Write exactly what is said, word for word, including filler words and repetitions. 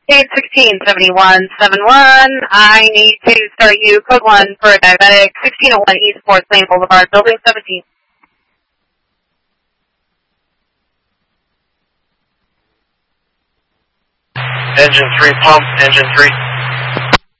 eight sixteen seventy-one seventy-one. I need to start you code one for a diabetic, sixteen oh one East Fourth Lane Boulevard, building seventeen. Engine three pump, engine three.